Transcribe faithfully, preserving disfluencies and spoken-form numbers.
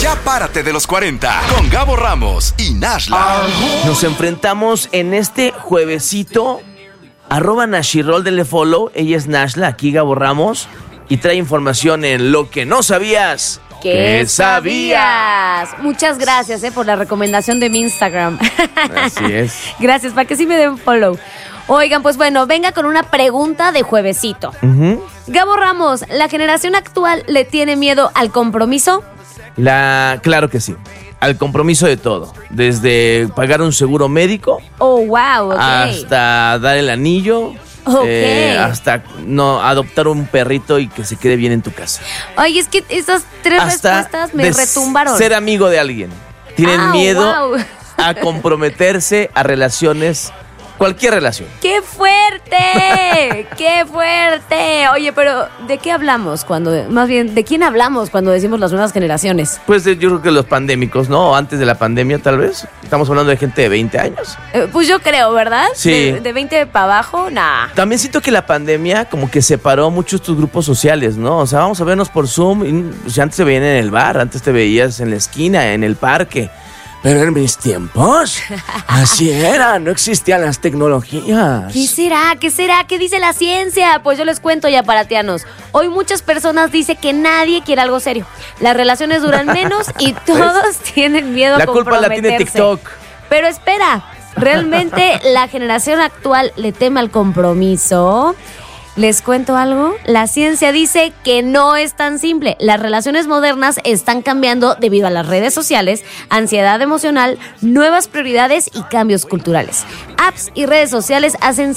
Ya párate de los cuarenta con Gabo Ramos y Nashla. Nos enfrentamos en este juevesito. Arroba Nashirol, denle follow. Ella es Nashla, aquí Gabo Ramos. Y trae información en Lo que no sabías. ¿Qué sabías? Muchas gracias eh, por la recomendación de mi Instagram. Así es. Gracias, para que sí me den follow. Oigan, pues bueno, venga con una pregunta de juevesito. Uh-huh. Gabo Ramos, ¿la generación actual le tiene miedo al compromiso? La, claro que sí. Al compromiso de todo. Desde pagar un seguro médico. Oh, wow, ok. Hasta dar el anillo. Ok. Eh, hasta no adoptar un perrito y que se quede bien en tu casa. Oye, es que esas tres Hasta respuestas me de retumbaron. Ser amigo de alguien. Tienen Ah, miedo wow. a comprometerse a relaciones, cualquier relación. ¡Qué fuerte! ¡Qué fuerte! Oye, pero ¿de qué hablamos cuando, más bien, ¿de quién hablamos cuando decimos las nuevas generaciones? Pues de- yo creo que los pandémicos, ¿no? O antes de la pandemia, tal vez. Estamos hablando de gente de veinte años. Eh, pues yo creo, ¿verdad? Sí. De, de veinte para abajo, nah. También siento que la pandemia como que separó mucho estos grupos sociales, ¿no? O sea, vamos a vernos por Zoom. Y, pues, antes te veían en el bar, antes te veías en la esquina, en el parque. Pero en mis tiempos, así era, no existían las tecnologías. ¿Qué será? ¿Qué será? ¿Qué dice la ciencia? Pues yo les cuento ya, paratianos. Hoy muchas personas dicen que nadie quiere algo serio. Las relaciones duran menos y todos tienen miedo La a culpa la comprometerse. tiene TikTok. Pero espera, ¿realmente la generación actual le teme al compromiso? ¿Les cuento algo? La ciencia dice que no es tan simple. Las relaciones modernas están cambiando debido a las redes sociales, ansiedad emocional, nuevas prioridades y cambios culturales. Apps y redes sociales hacen